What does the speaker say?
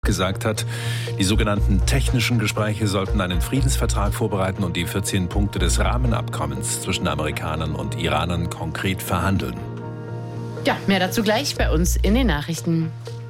gesagt hat, die sogenannten technischen Gespräche sollten einen Friedensvertrag vorbereiten und die 14 Punkte des Rahmenabkommens zwischen Amerikanern und Iranern konkret verhandeln. Ja, mehr dazu gleich bei uns in den Nachrichten.